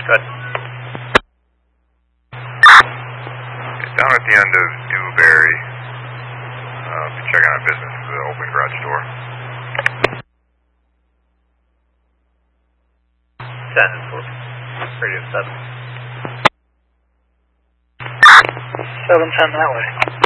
Good. Down at the end of Dewberry, be checking on business for the open garage door. 10 for radio 7. 710 that way.